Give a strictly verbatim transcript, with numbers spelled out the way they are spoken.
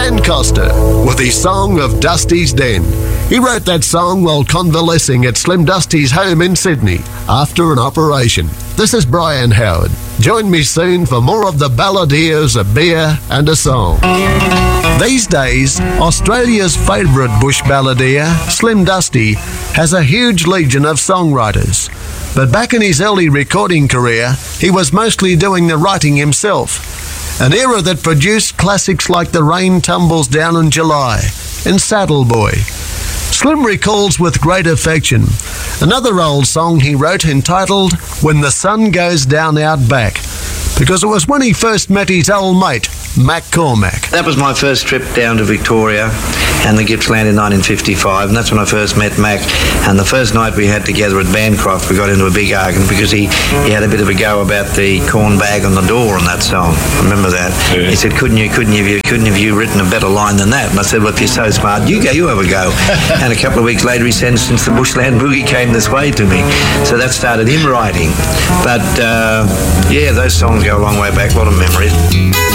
Dan Costa with his song of Dusty's Den. He wrote that song while convalescing at Slim Dusty's home in Sydney after an operation. This is Brian Howard. Join me soon for more of the balladeers, a beer and a song. These days, Australia's favourite bush balladeer, Slim Dusty, has a huge legion of songwriters. But back in his early recording career, he was mostly doing the writing himself. An era that produced classics like The Rain Tumbles Down in July and Saddle Boy. Slim recalls with great affection another old song he wrote entitled When the Sun Goes Down Out Back, because it was when he first met his old mate, Mac Cormack. That was my first trip down to Victoria and the Gippsland in nineteen fifty-five, and that's when I first met Mac. And the first night we had together at Bancroft, we got into a big argument because he, he had a bit of a go about the corn bag on the door on that song. I remember that. Yeah. He said, couldn't you, couldn't you, couldn't have you written a better line than that? And I said, well, if you're so smart, you go, you have a go. And a couple of weeks later he said, since the Bushland Boogie came this way to me. So that started him writing. But, uh, yeah, those songs go a long way back, a lot of memories.